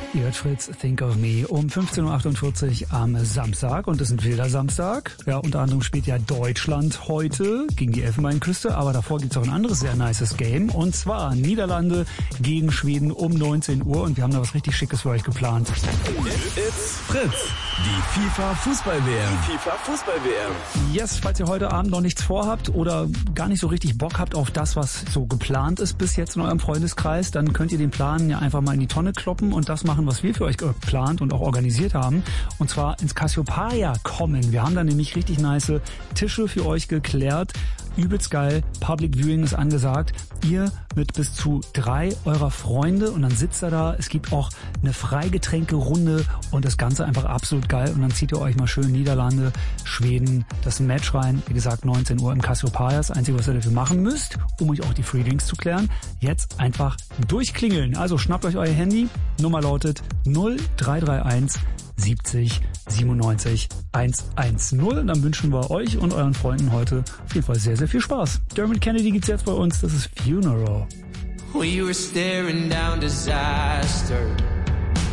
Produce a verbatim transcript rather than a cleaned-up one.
Ihr hört Fritz, Think of Me um fünfzehn Uhr achtundvierzig am Samstag und es ist ein wilder Samstag. Ja, unter anderem spielt ja Deutschland heute gegen die Elfenbeinküste, aber davor gibt's auch ein anderes sehr nices Game und zwar Niederlande gegen Schweden um neunzehn Uhr und wir haben da was richtig Schickes für euch geplant. It's Fritz, die FIFA Fußball-W M. Die FIFA Fußball-W M. Yes, falls ihr heute Abend noch nichts vorhabt oder gar nicht so richtig Bock habt auf das, was so geplant ist bis jetzt in eurem Freundeskreis, dann könnt ihr den Plan ja einfach mal in die Tonne kloppen und das machen, was wir für euch geplant und auch organisiert haben. Und zwar ins Cassiopeia kommen. Wir haben da nämlich richtig nice Tische für euch geklärt. Übelst geil. Public Viewing ist angesagt. Ihr mit bis zu drei eurer Freunde und dann sitzt er da. Es gibt auch eine Freigetränke-Runde und das Ganze einfach absolut geil. Und dann zieht ihr euch mal schön Niederlande, Schweden, das Match rein. Wie gesagt, neunzehn Uhr im Cassiopeia. Das Einzige, was ihr dafür machen müsst, um euch auch die Free Drinks zu klären, jetzt einfach durchklingeln. Also schnappt euch euer Handy. Nummer lautet null drei drei eins siebzig siebenundneunzig hundertzehn. Und dann wünschen wir euch und euren Freunden heute auf jeden Fall sehr, sehr viel Spaß. Dermot Kennedy gibt's jetzt bei uns. Das ist Funeral. We were staring down disaster.